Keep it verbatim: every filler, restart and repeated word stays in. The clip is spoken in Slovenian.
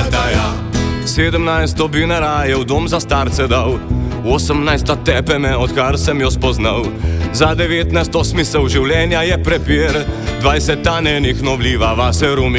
da ja. Sedemnajsto bi na raje v dom za starce dal, osemnajsta tepe me, odkar sem jo spoznal. Za devetnajsto smisel življenja je prepir, dvajseta nenehno vliva vase rumi.